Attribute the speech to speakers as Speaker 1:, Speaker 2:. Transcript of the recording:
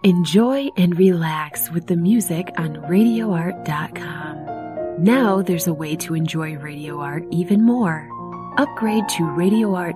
Speaker 1: Enjoy and relax with the music on RadioArt.com. Now there's a way to enjoy Radio Art even more. Upgrade to Radio Art